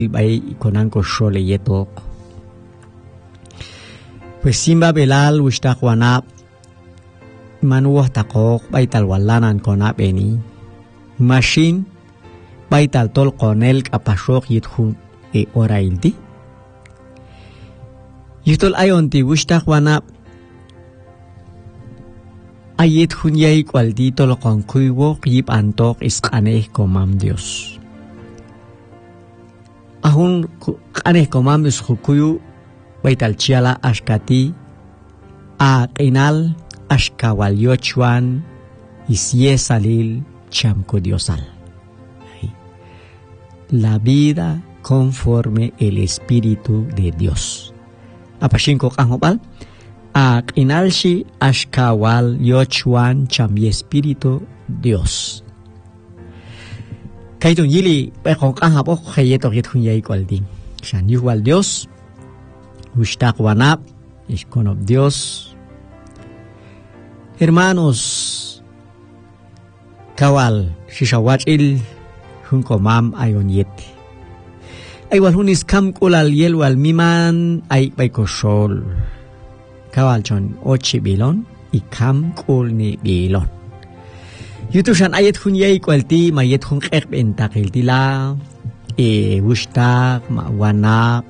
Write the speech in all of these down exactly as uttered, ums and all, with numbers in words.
bay konanko shole yetok. Pues simba belal wishta wanap manuah takok bay talwalanan konap eni. Machine bay tal tol konel kapashok yithun e oraildi. Yitol ayonti wishta wanap ayit hunyay kwaldi tol konkuywok yip antok iskaneh komam Dios. Ahun kaneh komam Dios hukuyu baital chiala ashkati a inal ashkawal yochuan isye salil chamko Diosal. La vida conforme el Espíritu de Dios. Apashinko kahobal a inalshi ashkawal yochuan chambi Espíritu Dios. Kaitun yili pekong kahabo kayetok yetun yay kwalding. Shan yuwal Dios. Ustak wanap, ishkonob Dios. Hermanos, kawal, shishawachil, hunkomam ayon yeti. Aywal hunis kam kulal yelwal miman ay baykosol. Kawal chon ochi bilon, ikam kul ni bilon. Yutushan ayet hun yay kwalti, mayet hun kek bentakil tila, e ustak, ma wanap,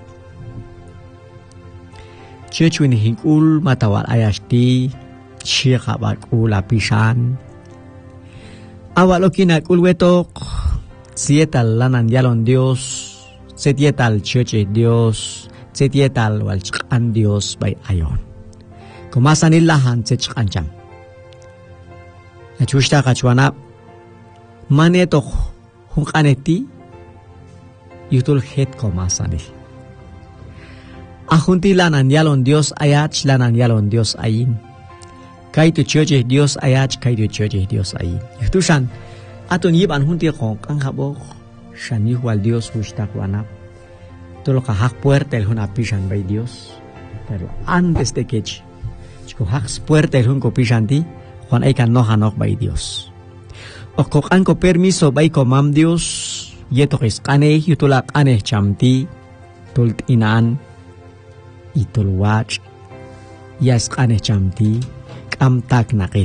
Chechwin hingul matawal ayashti Shekha bakul apishan Awalokin akul wetok Sietal lanan yalon Dios Setietal cheche Dios Setietal walchkan Dios bay ayon Kumasan ilahan sechkan jam Achushta kachwanap Manetok Hunkaneti Yutul het kumasanil Ahunti lanan yalon Dios ayach lanan yalon Dios ayin. Kaitu church Dios ayach kaitu church Dios ayin. Yutushan aton yiban hunti kong kang habok shan yuwal Dios wishtak wanap. Tolo ka hak puerta el hun apishan by Dios. Pero antes de que chico hak puerta el hun ko pishanti Juan ay kan no hanok by Dios. O kokan ko permiso by komam Dios yetok is kaneh yutulak aneh chamti tult inaan Itol watch Yas kaneh chamti Kam tak nakil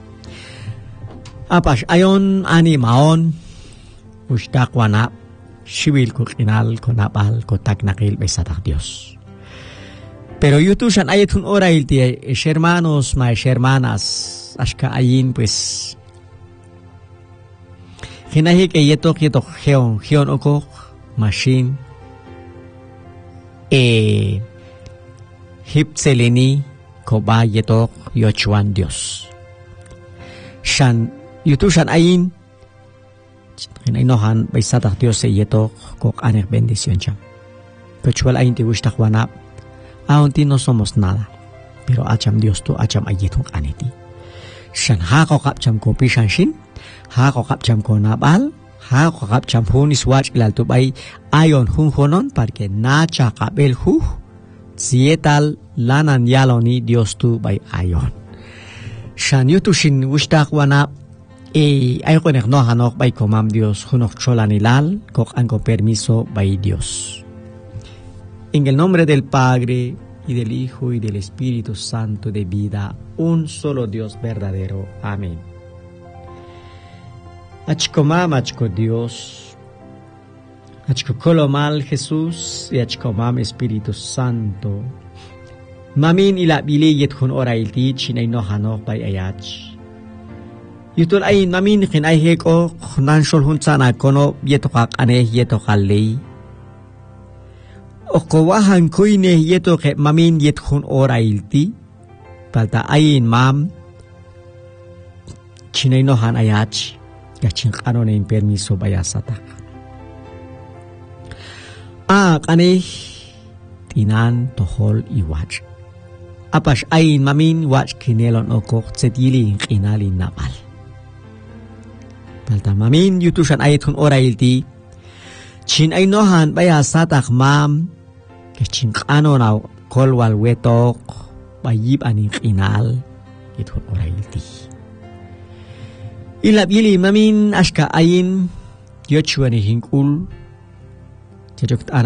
Apash ayon ani maon Ustak wanap Shiwil ko kinal ko napal ko tak nakil besatak Dios. Pero yutushan ayetun orail ti es hermanos ma es hermanas Ashka ayin pues Hinahik e yetok yetok Heon Heon okok Machine E Hipselini koba yetok yochuan Dios. Shan yutushan ayin kinainohan baysatak Dios se yetok kok anek bendición cham. Kecuali ayin ti wishtak wanap aun ti no somos nada. Pero acham Dios tu acham ayetok aneti. Shan hako kapcham ko pishan shin hako kapcham ko nabal hako kapcham hunis wach ilal tu bay ayon hun honon parke nacha kabel hu Sietal lanan yaloni Dios tu bay ayon. Shan yutushin wishtak wanap e ay konek no hanok bay komam Dios hunok cholanilal kok anko permiso bay Dios. En el nombre del Padre y del Hijo y del Espíritu Santo de vida, un solo Dios verdadero. Amén. Achkomam achko Dios. Achkokolomal Jesús y achkomam Espíritu Santo. Mamin ila biliyet hun orailti chinay no hanok bay ayach. Yutul ay mamin kin ay heko nanshol hun sana kono yetokak aneh yetokalei. Okowahan koine yetok mamin yet hun orailti. Palta ayin mam chinay no han ayach. Gachin kano na yung permiso bayasatak. Ah, kaneh tinan tohol iwach. Apash ayin mamin wach kinelon okok setili kinalin napal. Palta mamin yutushan ayitun orailti. Chin ay nohan baya satak mam. Kachin kano na kolwal wetok. Bayib aning kinal. Itun orailti. Ilab yili mamin ashka ayin. Yochua ni hingul. Chajuk